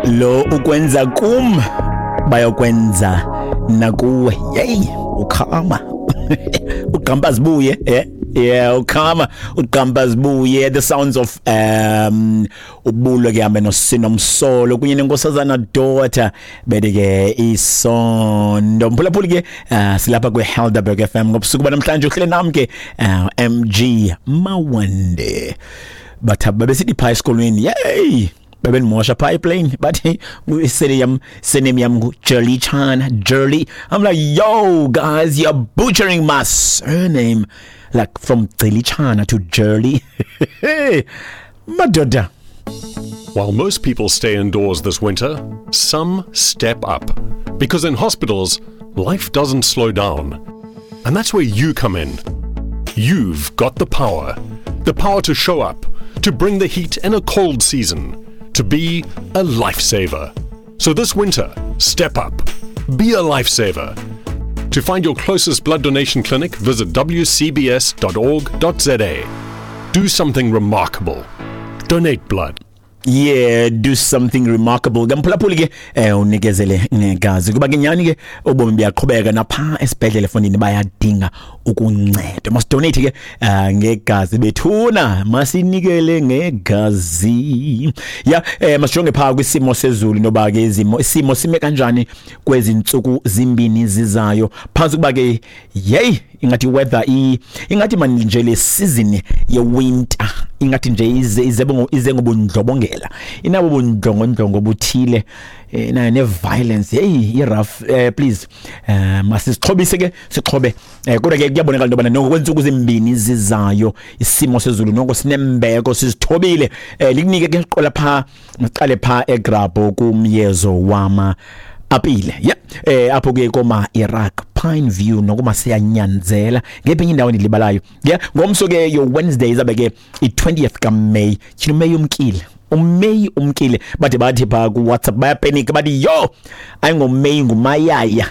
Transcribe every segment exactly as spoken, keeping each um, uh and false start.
lo ukwenza kum bayokwenza nakuwe. Yey, ukhama uqhamba zibuye eh yeah ukhama uqhamba zibuye. The sounds of um ubulo ke hambe nosinomsolo kunye nenkosazana daughter bedike isondo mphulaphuli ke uh, silapha kwe Helderberg F M ngobusuku banamhlanje uhlele nami ke uh, M G Mawande bathaba besithi pha esikolweni. Yey beben mosha pipeline but we said yam sending yam Jurly Chan Jurly. I'm like, yo guys, you're butchering my surname, like from Jurly Chan to Jurly. Madoda. While most people stay indoors this winter, some step up. Because in hospitals, life doesn't slow down. And that's where you come in. You've got the power. The power to show up, to bring the heat in a cold season, to be a lifesaver. So this winter, step up. Be a lifesaver. To find your closest blood donation clinic, visit w c b s dot org dot z a. Do something remarkable. Donate blood. Yeah, do something remarkable. Gamphulaphuli ke eh unikezele negazi kuba ke nyani ke ubomi buyaqhubeka napha esibhedlela fondini bayadinga ukuncedwa. Must donate ke uh, ngegazi bethuna masinikele ngegazi. Yeah, eh masijonge pha kwisimo sezulu noba ke izimo isimo sime kanjani kwezinsuku zimbini zizayo phansi kuba ke yey ingathi weather i ingathi manje nje le season ye winter ingathi nje ize izebe ize ngobundlobongela inabo bundlongondlongo buthile na ne violence. Hey i rough uh, please uh, masixhobise ke sixhobe uh, kodwa ke kuyabonakala into bana nokwenzuku zimbini zizayo isimo sezulu noko sinembeko sizithobile uh, likunike ke iqola pha maqale pha eGrabo kumyezo wama apile. Yeah eh apho ke koma Iraq Pine View nokuma siyanyanzela ngephi indawo endilibalayo. Yeah ngomso ke yo Wednesday izabe ke i twentieth ka May chino May umkile uMay umkile bathi bathi pha ku WhatsApp baya panic bathi yo ayingoMay ngumayaya.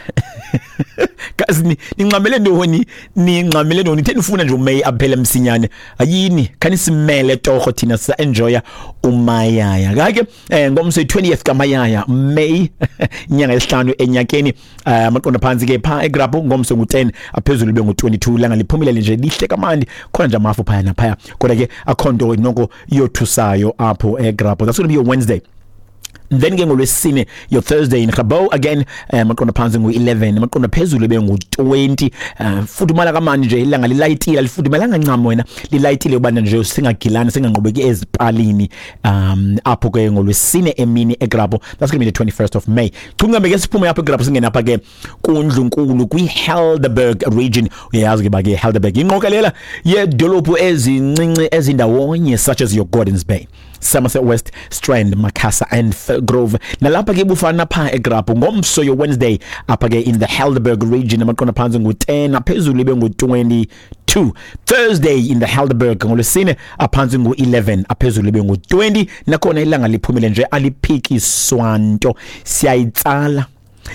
Kazi ninqamele ndoni ninqamele ndoni theni ufuna nje uMay aphele msinyane ayini khanisimele toho thina sa enjoya umayaya kake eh ngomso twentieth ka Mayaya May inyanga yesihlanu enyakeni amaqonda phansi ke pha eGrabo ngomso ngu ten aphezulu be ngu twenty-two langa liphumile nje lihle kamandi khona nje amafu phaya naphaya kodwa ke akhonto noko yothusayo apho eGrabo. That's going to be a Wednesday. Then ke ngolwesine your Thursday in Khabo again maqonda phansi ngu eleven maqonda phezulu be ngu twenty fudumala kamanje nje ilanga lilayitile lifudumela ngancamo wena lilayitile ubana nje singagilana singangqobeki ezipalini um apho ke ngolwesine emini eGrabo. That's going to be the twenty-first of May. Kungambe ke siphume apha eGrabo singena apha ke kuNdlunkulu kwi Helderberg region. Uyazi ke ba ke Helderberg inqokelela yedolophu ezincinci ezindawonye such as your Gordons Bay, Somerset West, Strand, Makhasa and Grove. Nalapha ke bufana pha eGrabo ngomso yo Wednesday apha ke in the Helderberg region amaqonda phansi ngu ten aphezulu be ngu twenty-two. Thursday in the Helderberg ngolwesine aphansi ngu eleven aphezulu be ngu twenty. Nakhona ilanga liphumile nje aliphikiswanto siyayitsala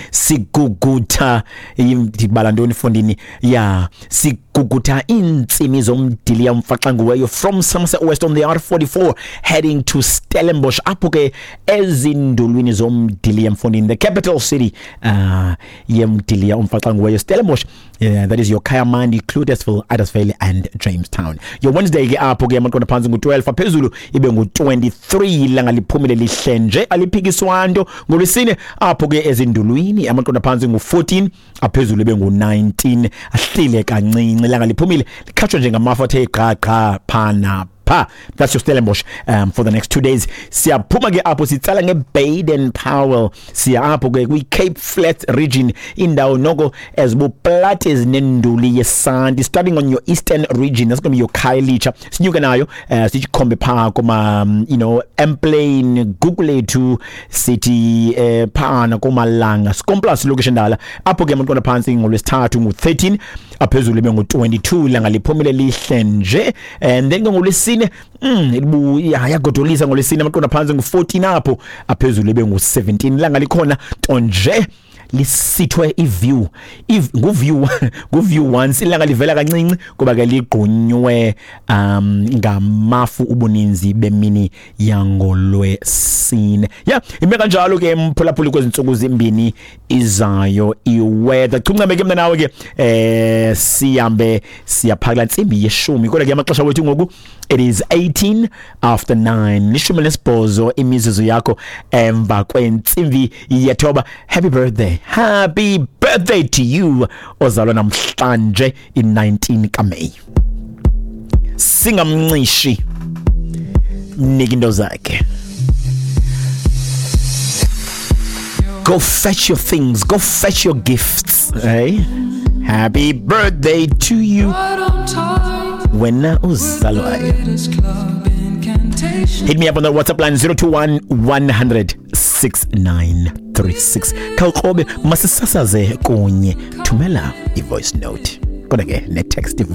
sigugutha indibala ntoni fondini ya sigugutha insimi zomdili yamfaxa nguweyo from Somerset West on the R forty-four heading to Stellenbosch apho ke ezindulwini zomdili yamfondini the capital city uh yemdili yamfaxa nguweyo Stellenbosch. Yeah, that is your Kayamandi, Clutesville, Addersvale and Jamestown. Your Wednesday ke apho ke amaqonda phansi ngu twelve aphezulu ibe ngu twenty-three langa liphumile lihle nje aliphikiswanto. Ngolwesine apho ke ezindulwini amaqonda phansi ngu fourteen aphezulu ibe ngu nineteen ahlile kancinci langa liphumile likhatshwa njengamafa athe qa qa phana. That's your Stellenbosch um, for the next two days. Siyaphuma ke apho sitsala nge Baden Powell siya apho ke kwi Cape Flats region indawo noko ezibu plat ezinenduli yesanti starting on your eastern region. That's going to be your Khayelitsha sinyuka nayo uh, sichikhombe pha koma um, you know Emplain Google to city uh, phana komalanga Skomplus location dala apho ke amaqonda phansi ngolwesithathu ngu thirteen aphezulu be ngu twenty-two langa liphumile lihle nje. And then ngolwesine mm ibu yagodolisa ngolwesine amaqonda phansi ngu fourteen apho aphezulu be ngu seventeen langa likhona tonje lisithwe iview if nguview nguview once ilanga livela kancinci kuba ke ligqunywe um ngamafu ubuninzi bemini yangolwesine yeah ime kanjalo ke mphulaphuli kwezinsuku zimbini izayo iweather kunqame ke mina nawe ke eh sihambe siyaphakla insimbi yeshumi kodwa ke amaxesha wethu ngoku it is eighteen after nine lishumi lesibhozo imizuzu yakho emva kwentsimbi yethoba. Happy birthday happy birthday to you ozalwa namhlanje in nineteen ka May. Singamncishi nikinto zakhe. Go fetch your things, go fetch your gifts, eh? Happy birthday to you. Wena uzalwayo. Hit me up on the WhatsApp line zero two one one hundred six nine three six. Khawuqobe masisasaze kunye thumela i voice note. Kodwa ke ne text